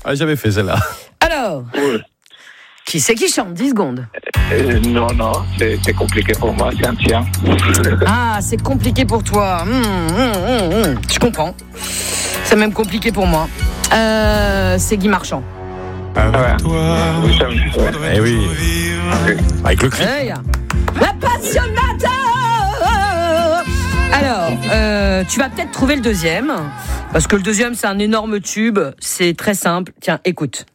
Ah, j'avais fait celle-là. Alors, qui c'est qui chante 10 secondes. Non, c'est compliqué pour moi, c'est un tien. Ah, c'est compliqué pour toi. Je comprends. C'est même compliqué pour moi. C'est Guy Marchand. Avec toi. Eh oui. Avec le cri. Hey, l'appassionato. Alors, tu vas peut-être trouver le deuxième. Parce que le deuxième, c'est un énorme tube. C'est très simple. Tiens, écoute.